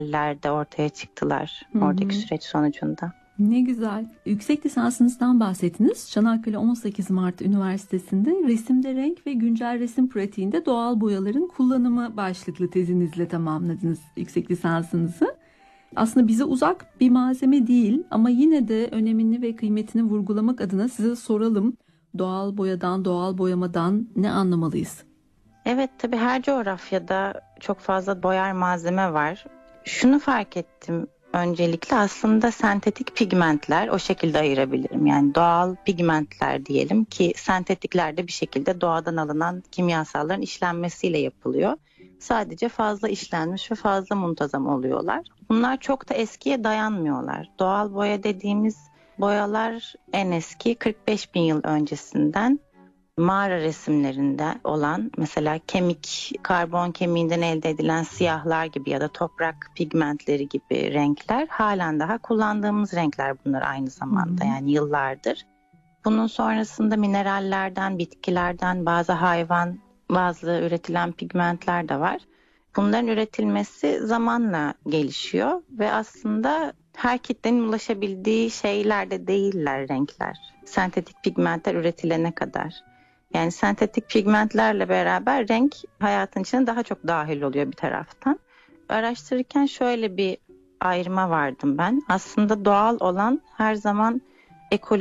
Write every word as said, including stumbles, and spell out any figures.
minerallerde ortaya çıktılar Hı hı. oradaki süreç sonucunda. Ne güzel. Yüksek lisansınızdan bahsettiniz. Çanakkale on sekiz Mart Üniversitesi'nde resimde renk ve güncel resim pratiğinde doğal boyaların kullanımı başlıklı tezinizle tamamladınız yüksek lisansınızı. Aslında bize uzak bir malzeme değil ama yine de önemini ve kıymetini vurgulamak adına size soralım. Doğal boyadan, doğal boyamadan ne anlamalıyız? Evet, tabii her coğrafyada çok fazla boyar malzeme var. Şunu fark ettim öncelikle, aslında sentetik pigmentler, o şekilde ayırabilirim. Yani doğal pigmentler diyelim ki sentetikler de bir şekilde doğadan alınan kimyasalların işlenmesiyle yapılıyor. Sadece fazla işlenmiş ve fazla muntazam oluyorlar. Bunlar çok da eskiye dayanmıyorlar. Doğal boya dediğimiz boyalar en eski kırk beş bin yıl öncesinden mağara resimlerinde olan, mesela kemik, karbon kemiğinden elde edilen siyahlar gibi ya da toprak pigmentleri gibi renkler halen daha kullandığımız renkler bunlar aynı zamanda, Hı hı. yani yıllardır. Bunun sonrasında minerallerden, bitkilerden, bazı hayvan bazlı üretilen pigmentler de var. Bunların üretilmesi zamanla gelişiyor ve aslında her kitlenin ulaşabildiği şeyler de değiller renkler. Sentetik pigmentler üretilene kadar. Yani sentetik pigmentlerle beraber renk hayatın içine daha çok dahil oluyor bir taraftan. Araştırırken şöyle bir ayrıma vardım ben. Aslında doğal olan her zaman ekolojik